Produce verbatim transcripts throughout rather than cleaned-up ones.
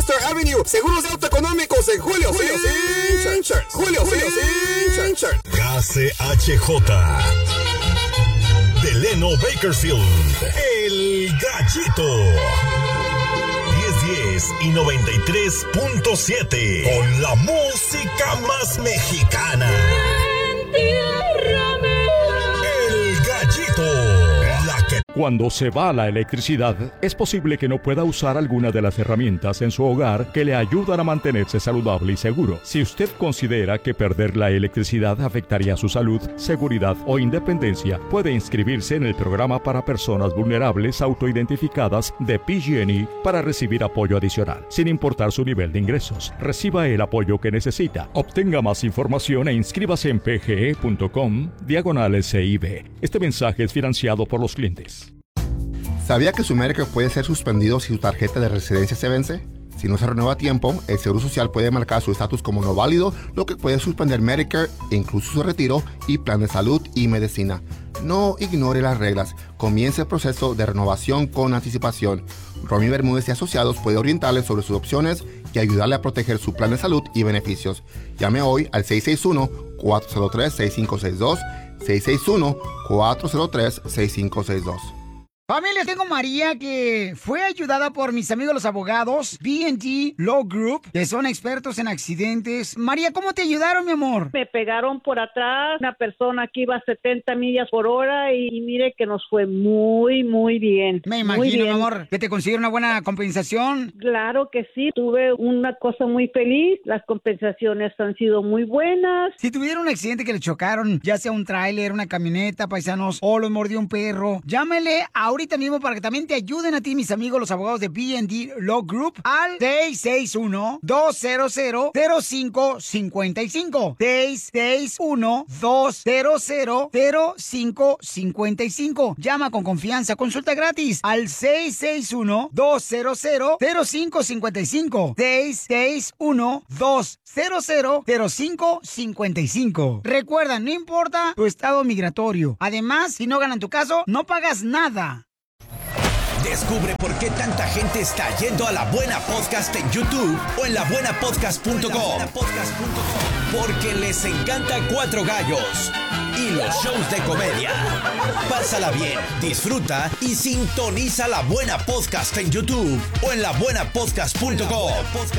Western Avenue. Seguros de auto económicos en Julio Julio Insurance. Julio Julio Insurance. K C H J Delano Bakersfield, El Gallito. diez diez y noventa y tres punto siete. Con la música más mexicana. El Gallito. Cuando se va la electricidad, es posible que no pueda usar alguna de las herramientas en su hogar que le ayudan a mantenerse saludable y seguro. Si usted considera que perder la electricidad afectaría su salud, seguridad o independencia, puede inscribirse en el programa para personas vulnerables autoidentificadas de P G and E para recibir apoyo adicional, sin importar su nivel de ingresos. Reciba el apoyo que necesita. Obtenga más información e inscríbase en pge.com diagonal S I B. Este mensaje es financiado por los clientes. ¿Sabía que su Medicare puede ser suspendido si su tarjeta de residencia se vence? Si no se renueva a tiempo, el Seguro Social puede marcar su estatus como no válido, lo que puede suspender Medicare, incluso su retiro y plan de salud y medicina. No ignore las reglas. Comience el proceso de renovación con anticipación. Romy Bermúdez y Asociados puede orientarle sobre sus opciones y ayudarle a proteger su plan de salud y beneficios. Llame hoy al seis seis uno, cuatro cero tres, seis cinco seis dos, seis seis uno, cuatro cero tres, seis cinco seis dos. Familia, tengo María que fue ayudada por mis amigos los abogados B and D Law Group, que son expertos en accidentes. María, ¿cómo te ayudaron, mi amor? Me pegaron por atrás, una persona que iba a setenta millas por hora y mire que nos fue muy, muy bien. Me imagino, mi amor, que te consiguieron una buena compensación. Claro que sí, tuve una cosa muy feliz, las compensaciones han sido muy buenas. Si tuvieron un accidente que le chocaron, ya sea un tráiler, una camioneta, paisanos, o los mordió un perro, llámele a ahorita mismo para que también te ayuden a ti, mis amigos, los abogados de B and D Law Group, al seis seis uno, dos cero cero, cero cinco cinco cinco. seis seis uno, dos cero cero, cero cinco cinco cinco. Llama con confianza, consulta gratis al seis seis uno, dos cero cero, cero cinco cinco cinco. seis seis uno, dos cero cero, cero cinco cinco cinco. Recuerda, no importa tu estado migratorio. Además, si no ganan tu caso, no pagas nada. Descubre por qué tanta gente está yendo a La Buena Podcast en YouTube o en la buena podcast punto com. Porque les encanta Cuatro Gallos y los shows de comedia. Pásala bien, disfruta y sintoniza La Buena Podcast en YouTube o en la buena podcast punto com.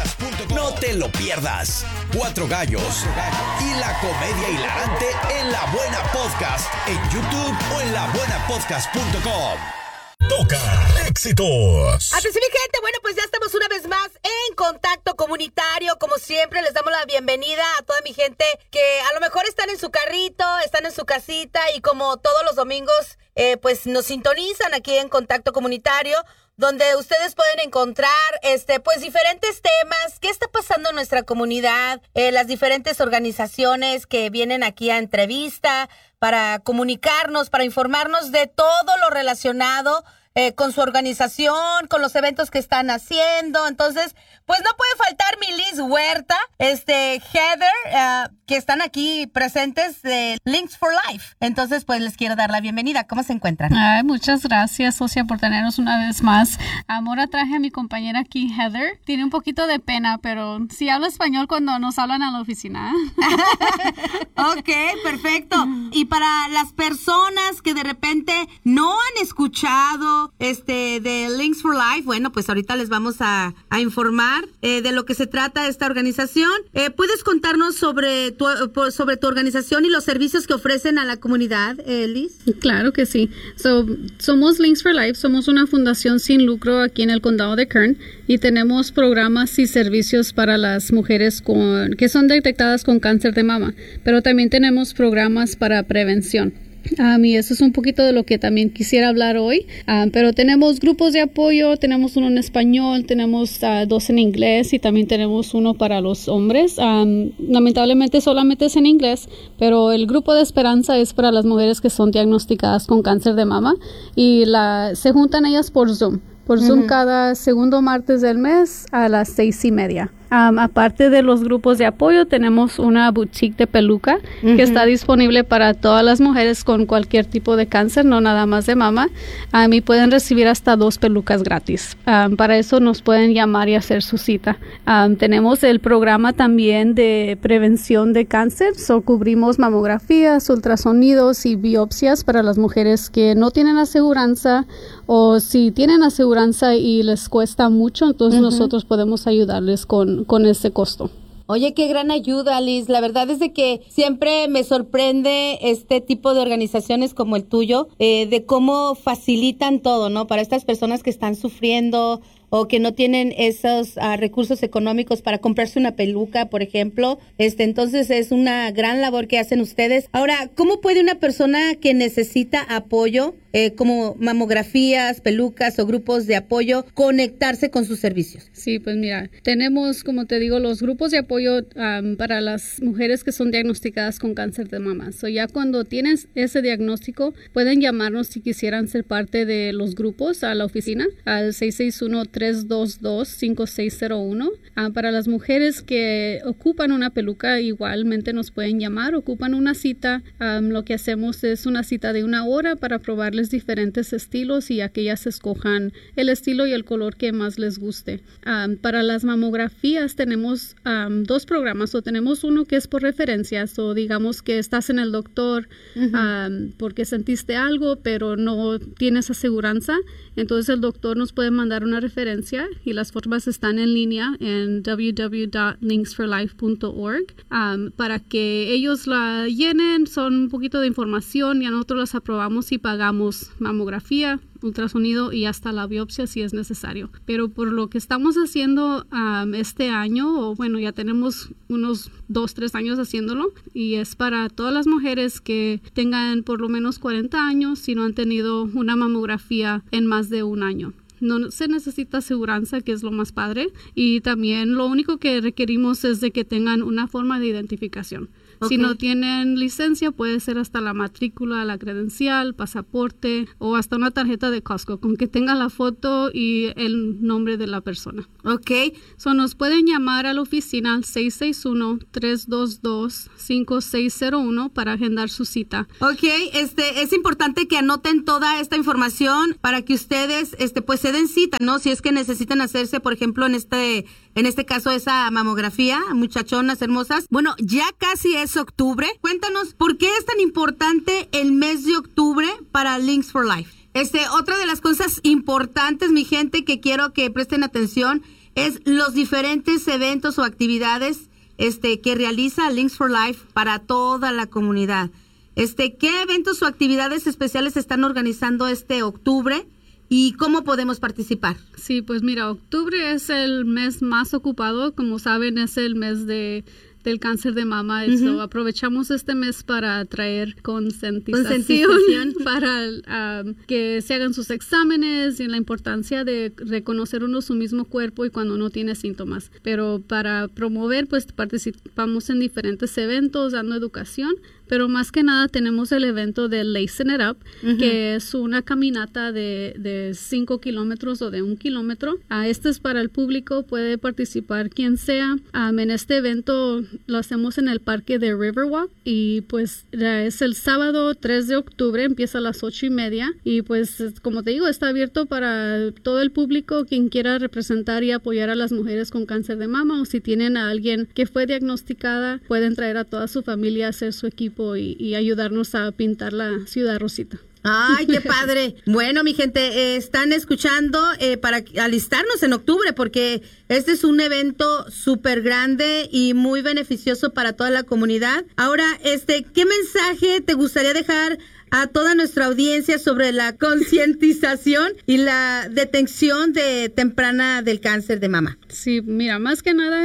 No te lo pierdas. Cuatro Gallos y la comedia hilarante en La Buena Podcast en YouTube o en la buena podcast punto com. Toca éxitos. Atención, mi gente, bueno, pues ya estamos una vez más en Contacto Comunitario. Como siempre, les damos la bienvenida a toda mi gente que a lo mejor están en su carrito, están en su casita y como todos los domingos, eh, pues nos sintonizan aquí en Contacto Comunitario, donde ustedes pueden encontrar este pues diferentes temas, qué está pasando en nuestra comunidad, eh, las diferentes organizaciones que vienen aquí a entrevista para comunicarnos, para informarnos de todo lo relacionado eh, con su organización, con los eventos que están haciendo. Entonces, pues no puede faltar mi Liz Huerta, este Heather, uh, que están aquí presentes de Links for Life. Entonces, pues les quiero dar la bienvenida. ¿Cómo se encuentran? Ay, muchas gracias, socia, por tenernos una vez más. Ahora traje a mi compañera aquí, Heather. Tiene un poquito de pena, pero sí habla español cuando nos hablan a la oficina. Ok, perfecto. Y para las personas que de repente no han escuchado este de Links for Life, bueno, pues ahorita les vamos a, a informar eh, de lo que se trata esta organización. Eh, ¿Puedes contarnos sobre tu, sobre tu organización y los servicios que ofrecen a la comunidad, eh, Liz? Claro que sí. So, somos Links for Life, somos una fundación sin lucro aquí en el condado de Kern y tenemos programas y servicios para las mujeres con, que son detectadas con cáncer de mama, pero también tenemos programas para prevención. Um, y eso es un poquito de lo que también quisiera hablar hoy, um, pero tenemos grupos de apoyo, tenemos uno en español, tenemos uh, dos en inglés y también tenemos uno para los hombres. Um, lamentablemente solamente es en inglés, pero el grupo de esperanza es para las mujeres que son diagnosticadas con cáncer de mama y la, se juntan ellas por Zoom, por Zoom uh-huh. cada segundo martes del mes a las seis y media. Um, aparte de los grupos de apoyo, tenemos una boutique de peluca uh-huh. que está disponible para todas las mujeres con cualquier tipo de cáncer, no nada más de mama. Um, y pueden recibir hasta dos pelucas gratis. Um, para eso nos pueden llamar y hacer su cita. Um, tenemos el programa también de prevención de cáncer. So, cubrimos mamografías, ultrasonidos y biopsias para las mujeres que no tienen aseguranza, o si tienen aseguranza y les cuesta mucho, entonces uh-huh. nosotros podemos ayudarles con, con ese costo. Oye, qué gran ayuda, Liz. La verdad es de que siempre me sorprende este tipo de organizaciones como el tuyo, eh, de cómo facilitan todo, ¿no? Para estas personas que están sufriendo o que no tienen esos uh, recursos económicos para comprarse una peluca, por ejemplo. Este, entonces es una gran labor que hacen ustedes. Ahora, ¿cómo puede una persona que necesita apoyo, eh, como mamografías, pelucas o grupos de apoyo, conectarse con sus servicios? Sí, pues mira, tenemos, como te digo, los grupos de apoyo um, para las mujeres que son diagnosticadas con cáncer de mama. So, ya cuando tienes ese diagnóstico, pueden llamarnos si quisieran ser parte de los grupos a la oficina, al seis seis uno, tres dos dos, cinco seis cero uno. Uh, para las mujeres que ocupan una peluca, igualmente nos pueden llamar, ocupan una cita. Um, lo que hacemos es una cita de una hora para probarles diferentes estilos y a que ellas escojan el estilo y el color que más les guste. Um, para las mamografías tenemos um, dos programas, o tenemos uno que es por referencias, o digamos que estás en el doctor uh-huh. um, porque sentiste algo pero no tienes aseguranza, entonces el doctor nos puede mandar una referencia y las formas están en línea en w w w punto links for life punto org um, para que ellos la llenen. Son un poquito de información y a nosotros las aprobamos y pagamos mamografía, ultrasonido y hasta la biopsia si es necesario. Pero por lo que estamos haciendo um, este año, o bueno, ya tenemos unos dos, tres años haciéndolo, y es para todas las mujeres que tengan por lo menos cuarenta años si no han tenido una mamografía en más de un año. No se necesita aseguranza, que es lo más padre, y también lo único que requerimos es de que tengan una forma de identificación. Okay. Si no tienen licencia, puede ser hasta la matrícula, la credencial, pasaporte o hasta una tarjeta de Costco, con que tenga la foto y el nombre de la persona. Ok. So, nos pueden llamar a la oficina al seis seis uno, tres dos dos, cinco seis cero uno para agendar su cita. Ok, este, es importante que anoten toda esta información para que ustedes este, pues se den cita, ¿no? Si es que necesitan hacerse, por ejemplo, en este, en este caso, esa mamografía, muchachonas hermosas. Bueno, ya casi es octubre. Cuéntanos, ¿por qué es tan importante el mes de octubre para Links for Life? Este, otra de las cosas importantes, mi gente, que quiero que presten atención es los diferentes eventos o actividades este, que realiza Links for Life para toda la comunidad. Este, ¿qué eventos o actividades especiales están organizando este octubre? ¿Y cómo podemos participar? Sí, pues mira, octubre es el mes más ocupado. Como saben, es el mes de del cáncer de mama. Uh-huh. So, aprovechamos este mes para traer concientización, concientización. para um, que se hagan sus exámenes y la importancia de reconocer uno su mismo cuerpo y cuando no tiene síntomas. Pero para promover, pues participamos en diferentes eventos, dando educación. Pero más que nada tenemos el evento de Lacing It Up, uh-huh. que es una caminata de, de cinco kilómetros o de un kilómetro. Uh, este es para el público, puede participar quien sea. Um, en este evento lo hacemos en el parque de Riverwalk y pues es el sábado tres de octubre, empieza a las ocho y media y pues como te digo, está abierto para todo el público, quien quiera representar y apoyar a las mujeres con cáncer de mama, o si tienen a alguien que fue diagnosticada, pueden traer a toda su familia a hacer su equipo Y, y ayudarnos a pintar la ciudad rosita. ¡Ay, qué padre! Bueno, mi gente, eh, están escuchando eh, para alistarnos en octubre, porque este es un evento súper grande y muy beneficioso para toda la comunidad. Ahora, este, ¿qué mensaje te gustaría dejar a toda nuestra audiencia sobre la concientización y la detección de temprana del cáncer de mama? Sí, mira, más que nada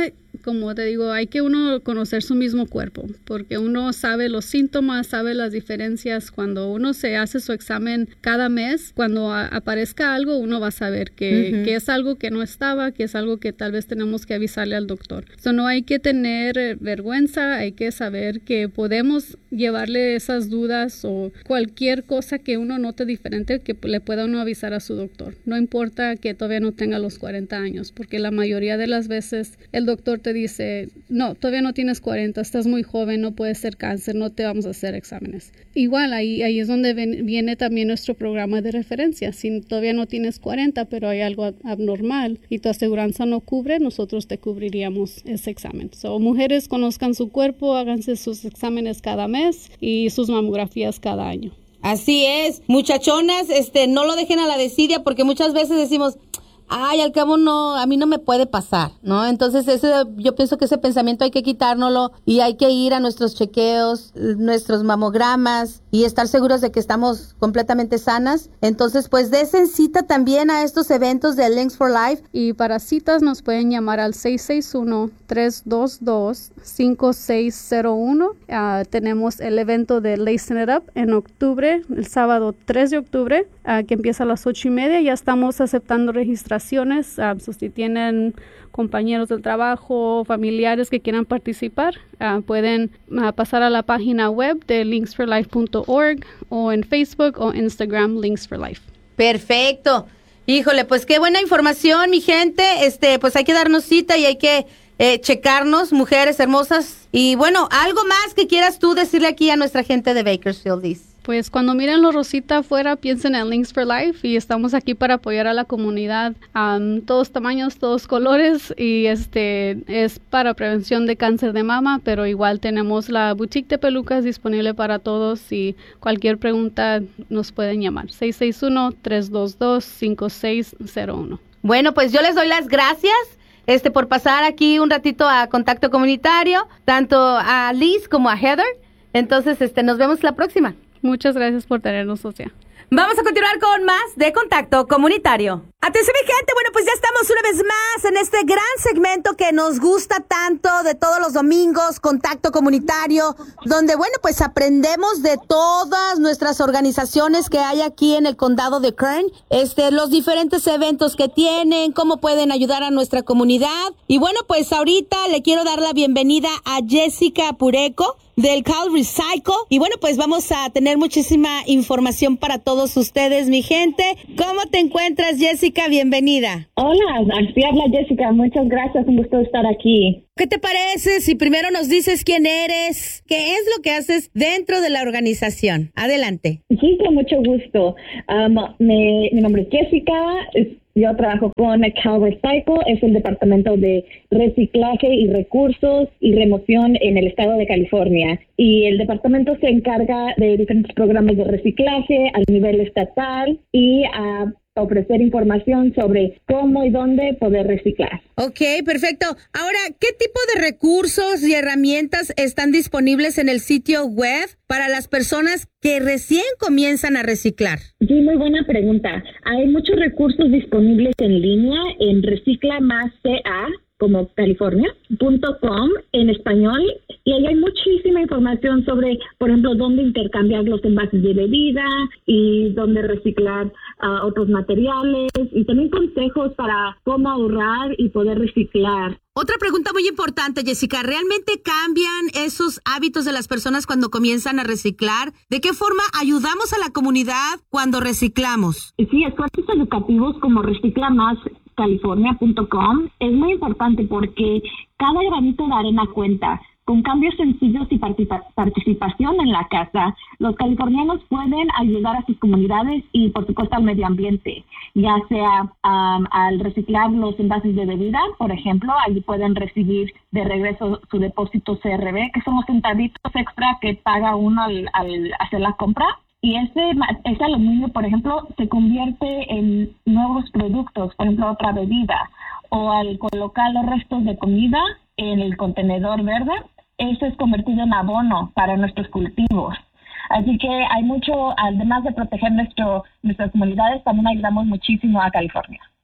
como te digo, hay que uno conocer su mismo cuerpo, porque uno sabe los síntomas, sabe las diferencias. Cuando uno se hace su examen cada mes, cuando a- aparezca algo, uno va a saber que, Ujú. que es algo que no estaba, que es algo que tal vez tenemos que avisarle al doctor. So, no hay que tener eh, vergüenza, hay que saber que podemos llevarle esas dudas o cualquier cosa que uno note diferente, que le pueda uno avisar a su doctor. No importa que todavía no tenga los cuarenta años, porque la mayoría de las veces el doctor te dice, no, todavía no tienes cuarenta, estás muy joven, no puede ser cáncer, no te vamos a hacer exámenes. Igual, ahí, ahí es donde ven- viene también nuestro programa de referencia. Si todavía no tienes cuarenta, pero hay algo ab- abnormal y tu aseguranza no cubre, nosotros te cubriríamos ese examen. So, mujeres, conozcan su cuerpo, háganse sus exámenes cada mes y sus mamografías cada año. Así es, muchachonas, este, no lo dejen a la desidia porque muchas veces decimos, ay, al cabo no, a mí no me puede pasar, ¿no? Entonces ese, yo pienso que ese pensamiento hay que quitárnoslo y hay que ir a nuestros chequeos, nuestros mamogramas y estar seguros de que estamos completamente sanas. Entonces, pues desen cita también a estos eventos de Links for Life. Y para citas nos pueden llamar al seis seis uno, tres dos dos, cinco seis cero uno. Uh, tenemos el evento de Lacing It Up en octubre, el sábado tres de octubre, uh, que empieza a las ocho y media. Ya estamos aceptando registraciones. Uh, so si tienen compañeros del trabajo, familiares que quieran participar, uh, pueden uh, pasar a la página web de links for life punto org o en Facebook o Instagram Links for Life. Perfecto. Híjole, pues qué buena información, mi gente. Este, pues hay que darnos cita y hay que eh, checarnos, mujeres hermosas. Y bueno, algo más que quieras tú decirle aquí a nuestra gente de Bakersfield, Liz. Pues cuando miren los rosita afuera, piensen en Links for Life y estamos aquí para apoyar a la comunidad, um, todos tamaños, todos colores, y este es para prevención de cáncer de mama, pero igual tenemos la boutique de pelucas disponible para todos y cualquier pregunta nos pueden llamar seis seis uno, tres dos dos, cinco seis cero uno. Bueno, pues yo les doy las gracias este por pasar aquí un ratito a Contacto Comunitario, tanto a Liz como a Heather. Entonces, este nos vemos la próxima. Muchas gracias por tenernos, Socia. Vamos a continuar con más de Contacto Comunitario. Atención, mi gente, bueno, pues ya estamos una vez más en este gran segmento que nos gusta tanto de todos los domingos, Contacto Comunitario, donde, bueno, pues aprendemos de todas nuestras organizaciones que hay aquí en el condado de Kern, este, los diferentes eventos que tienen, cómo pueden ayudar a nuestra comunidad. Y bueno, pues ahorita le quiero dar la bienvenida a Jessica Pureco del Cal Recycle. Y bueno, pues vamos a tener muchísima información para todos ustedes, mi gente. ¿Cómo te encuentras, Jessica? Bienvenida. Hola, aquí habla Jessica. Muchas gracias, un gusto estar aquí. ¿Qué te parece si primero nos dices quién eres, qué es lo que haces dentro de la organización? Adelante. Sí, con mucho gusto. Um, me, mi nombre es Jessica. Es, yo trabajo con Cal Recycle, es el departamento de reciclaje y recursos y remoción en el estado de California. Y el departamento se encarga de diferentes programas de reciclaje a nivel estatal y a uh, ofrecer información sobre cómo y dónde poder reciclar. Ok, perfecto. Ahora, ¿qué tipo de recursos y herramientas están disponibles en el sitio web para las personas que recién comienzan a reciclar? Sí, muy buena pregunta. Hay muchos recursos disponibles en línea en Recicla Más C A, como California, punto com en español, y ahí hay muchísima información sobre, por ejemplo, dónde intercambiar los envases de bebida y dónde reciclar uh, otros materiales, y también consejos para cómo ahorrar y poder reciclar. Otra pregunta muy importante, Jessica, ¿realmente cambian esos hábitos de las personas cuando comienzan a reciclar? ¿De qué forma ayudamos a la comunidad cuando reciclamos? Sí, esfuerzos educativos como Recicla Más California punto com es muy importante porque cada granito de arena cuenta. Con cambios sencillos y participa- participación en la casa, los californianos pueden ayudar a sus comunidades y, por supuesto, al medio ambiente, ya sea um, al reciclar los envases de bebida, por ejemplo, allí pueden recibir de regreso su depósito C R B, que son los centavitos extra que paga uno al, al hacer la compra. Y ese, ese aluminio, por ejemplo, se convierte en nuevos productos, por ejemplo, otra bebida, o al colocar los restos de comida en el contenedor verde, eso es convertido en abono para nuestros cultivos. Así que hay mucho, además de proteger nuestro, nuestras comunidades, también ayudamos muchísimo a California.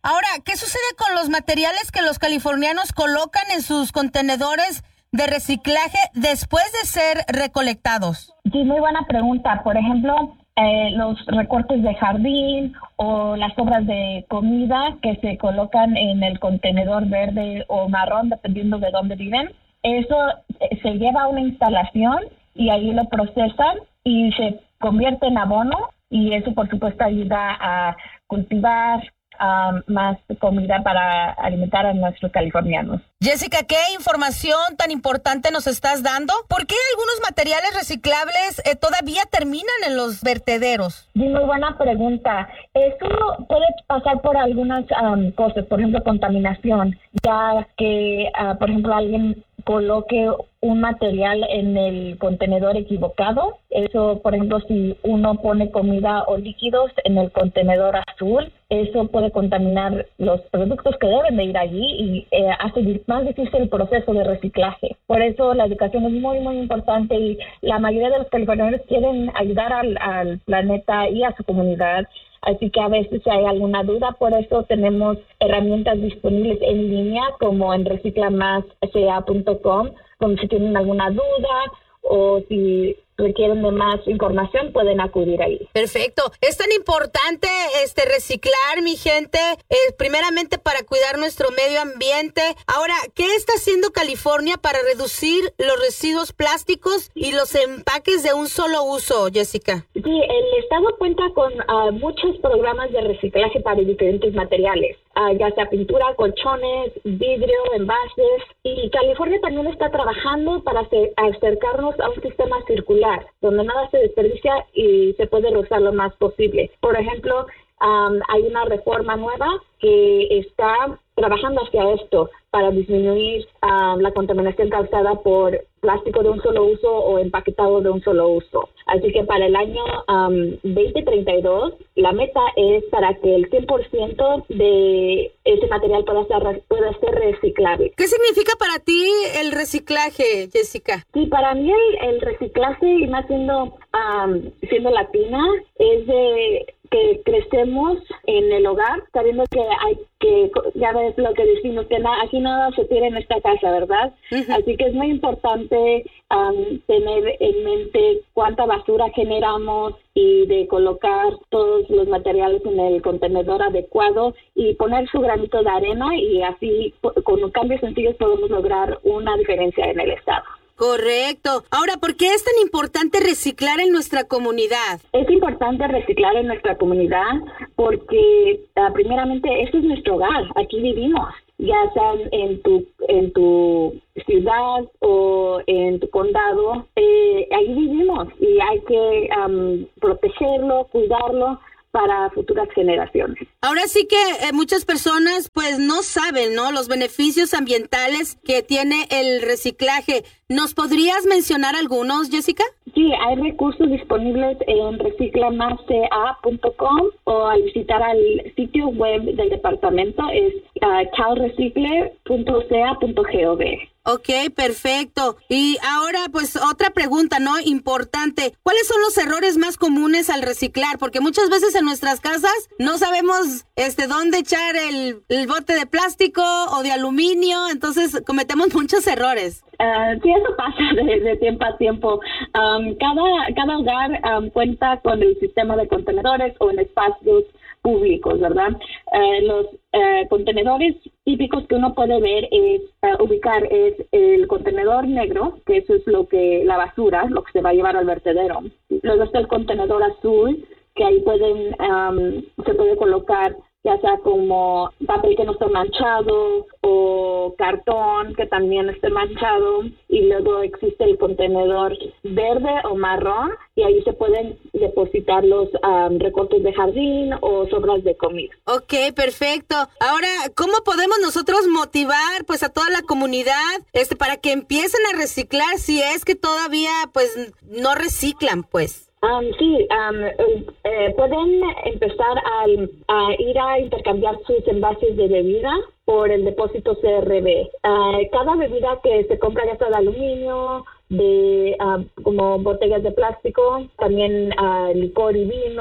Ahora, ¿qué sucede con los materiales que los californianos colocan en sus contenedores de reciclaje después de ser recolectados? Sí, muy buena pregunta. Por ejemplo, eh, los recortes de jardín o las sobras de comida que se colocan en el contenedor verde o marrón, dependiendo de dónde viven. Eso eh, se lleva a una instalación y ahí lo procesan y se convierte en abono, y eso por supuesto ayuda a cultivar Um, más comida para alimentar a nuestros californianos. Jessica, ¿qué información tan importante nos estás dando? ¿Por qué algunos materiales reciclables eh, todavía terminan en los vertederos? Sí, muy buena pregunta. Eso puede pasar por algunas um, cosas, por ejemplo, contaminación, ya que, uh, por ejemplo, alguien coloque un material en el contenedor equivocado. Eso, por ejemplo, si uno pone comida o líquidos en el contenedor azul, eso puede contaminar los productos que deben de ir allí y eh, hace más difícil el proceso de reciclaje. Por eso la educación es muy, muy importante, y la mayoría de los californianos quieren ayudar al, al planeta y a su comunidad. Así que a veces si hay alguna duda, por eso tenemos herramientas disponibles en línea como en recicla más c a punto com, donde si tienen alguna duda o si requieren de más información, pueden acudir ahí. Perfecto. Es tan importante este reciclar, mi gente, eh, primeramente para cuidar nuestro medio ambiente. Ahora, ¿qué está haciendo California para reducir los residuos plásticos y los empaques de un solo uso, Jessica? Sí, el estado cuenta con uh, muchos programas de reciclaje para diferentes materiales, uh, ya sea pintura, colchones, vidrio, envases, y California también está trabajando para hacer, acercarnos a un sistema circular, donde nada se desperdicia y se puede reusar lo más posible. Por ejemplo, um, hay una reforma nueva que está trabajando hacia esto para disminuir um, la contaminación causada por plástico de un solo uso o empaquetado de un solo uso. Así que para el año um, veinte treinta y dos, la meta es para que el cien por ciento de ese material pueda ser, pueda ser reciclable. ¿Qué significa para ti el reciclaje, Jessica? Sí, para mí el, el reciclaje, y más siendo, um, siendo latina, es de que crecemos en el hogar, sabiendo que hay que, ya ves lo que decimos, que na, aquí nada se tira en esta casa, ¿verdad? Uh-huh. Así que es muy importante um, tener en mente cuánta basura generamos y de colocar todos los materiales en el contenedor adecuado y poner su granito de arena, y así con cambios sencillos podemos lograr una diferencia en el estado. Correcto. Ahora, ¿por qué es tan importante reciclar en nuestra comunidad? Es importante reciclar en nuestra comunidad porque, uh, primeramente, este es nuestro hogar. Aquí vivimos, ya sea en tu en tu ciudad o en tu condado. Eh, ahí vivimos y hay que um, protegerlo, cuidarlo para futuras generaciones. Ahora sí que eh, muchas personas pues no saben, ¿no?, los beneficios ambientales que tiene el reciclaje. ¿Nos podrías mencionar algunos, Jessica? Sí, hay recursos disponibles en recicla más c a punto com o al visitar al sitio web del departamento es uh, cal recicle punto c a punto gov. Ok, perfecto. Y ahora, pues, otra pregunta, ¿no?, importante. ¿Cuáles son los errores más comunes al reciclar? Porque muchas veces en nuestras casas no sabemos este dónde echar el, el bote de plástico o de aluminio, entonces cometemos muchos errores. Uh, sí, eso pasa de, de tiempo a tiempo. Um, cada, cada hogar um, cuenta con el sistema de contenedores o en espacios públicos, ¿verdad? Uh, los uh, contenedores típicos que uno puede ver es uh, ubicar es el contenedor negro, que eso es lo que la basura, lo que se va a llevar al vertedero. Luego está el contenedor azul, que ahí pueden um, se puede colocar ya sea como papel que no esté manchado o cartón que también esté manchado, y luego existe el contenedor verde o marrón, y ahí se pueden depositar los um, recortes de jardín o sobras de comida. Ok, perfecto. Ahora, ¿cómo podemos nosotros motivar pues a toda la comunidad este para que empiecen a reciclar si es que todavía pues no reciclan, pues? Um, sí, um, eh, pueden empezar a, a ir a intercambiar sus envases de bebida por el depósito C R B. Uh, cada bebida que se compra, ya sea de aluminio, de uh, como botellas de plástico, también uh, licor y vino,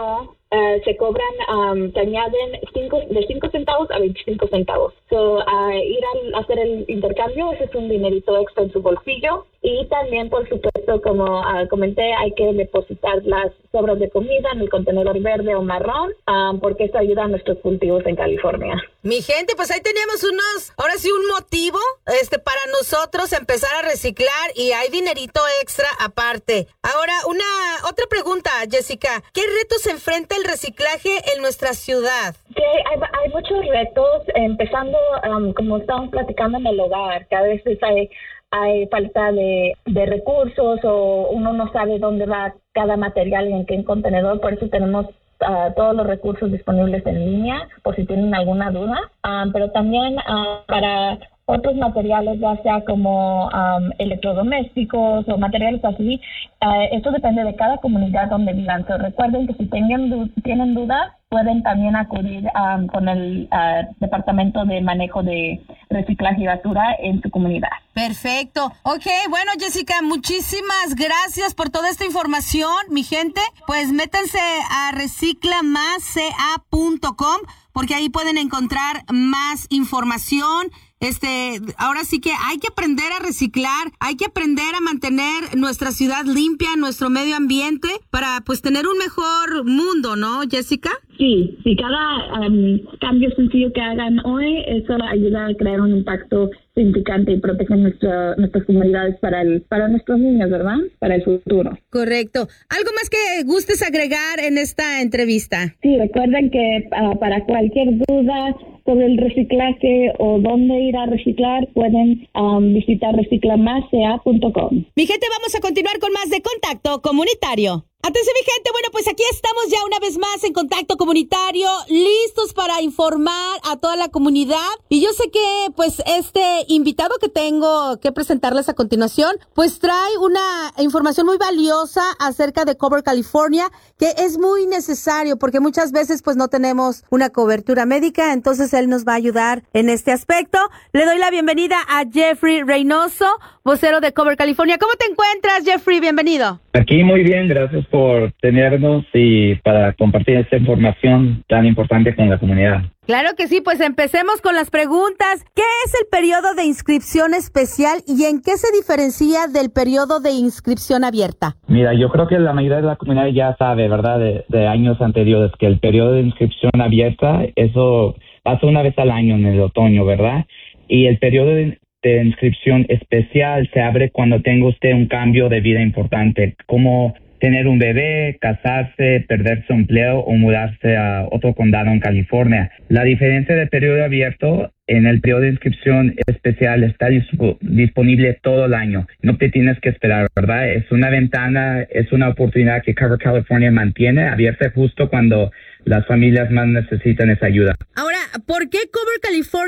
uh, se cobran, um, se añaden cinco, de cinco centavos a veinticinco centavos. So, uh, ir a hacer el intercambio, ese es un dinerito extra en su bolsillo. Y también, por supuesto, como uh, comenté, hay que depositar las sobras de comida en el contenedor verde o marrón, um, porque esto ayuda a nuestros cultivos en California. Mi gente, pues ahí teníamos unos, ahora sí un motivo este para nosotros empezar a reciclar y hay dinerito extra aparte. Ahora, una otra pregunta, Jessica. ¿Qué retos enfrenta el reciclaje en nuestra ciudad? Sí, hay, hay muchos retos, empezando, um, como estamos platicando en el hogar, que a veces hay... hay falta de, de recursos o uno no sabe dónde va cada material y en qué contenedor, por eso tenemos uh, todos los recursos disponibles en línea, por si tienen alguna duda, um, pero también uh, para otros materiales, ya sea como um, electrodomésticos o materiales así, uh, esto depende de cada comunidad donde vivan. So, recuerden que si tengan du- tienen dudas, pueden también acudir um, con el uh, Departamento de Manejo de Reciclaje y Basura en su comunidad. Perfecto. Ok, bueno, Jessica, muchísimas gracias por toda esta información, mi gente. Pues métanse a recicla más c a punto com porque ahí pueden encontrar más información. Este, ahora sí que hay que aprender a reciclar, hay que aprender a mantener nuestra ciudad limpia, nuestro medio ambiente, para pues tener un mejor mundo, ¿no, Jessica? Sí, sí, cada um, cambio sencillo que hagan hoy, eso ayuda a crear un impacto significante y protege nuestra, nuestras comunidades para el, para nuestros niños, ¿verdad? Para el futuro. Correcto. ¿Algo más que gustes agregar en esta entrevista? Sí, recuerden que uh, para cualquier duda sobre el reciclaje o dónde ir a reciclar, pueden um, visitar recicla más c a punto com. Mi gente, vamos a continuar con más de Contacto Comunitario. Atención, mi gente, bueno, pues aquí estamos ya una vez más en Contacto Comunitario, listos para informar a toda la comunidad. Y yo sé que, pues, este invitado que tengo que presentarles a continuación, pues trae una información muy valiosa acerca de Cover California, que es muy necesario porque muchas veces, pues, no tenemos una cobertura médica, entonces él nos va a ayudar en este aspecto. Le doy la bienvenida a Jeffrey Reynoso, vocero de Cover California. ¿Cómo te encuentras, Jeffrey? Bienvenido. Aquí muy bien, gracias por tenernos y para compartir esta información tan importante con la comunidad. Claro que sí, pues empecemos con las preguntas. ¿Qué es el periodo de inscripción especial y en qué se diferencia del periodo de inscripción abierta? Mira, yo creo que la mayoría de la comunidad ya sabe, ¿verdad?, de, de años anteriores, que el periodo de inscripción abierta, eso pasa una vez al año en el otoño, ¿verdad? Y el periodo de de inscripción especial se abre cuando tenga usted un cambio de vida importante, como tener un bebé, casarse, perder su empleo o mudarse a otro condado en California. La diferencia del periodo abierto, en el periodo de inscripción especial está disp- disponible todo el año. No te tienes que esperar, ¿verdad? Es una ventana, es una oportunidad que Cover California mantiene abierta justo cuando las familias más necesitan esa ayuda. Ahora, ¿por qué Cover California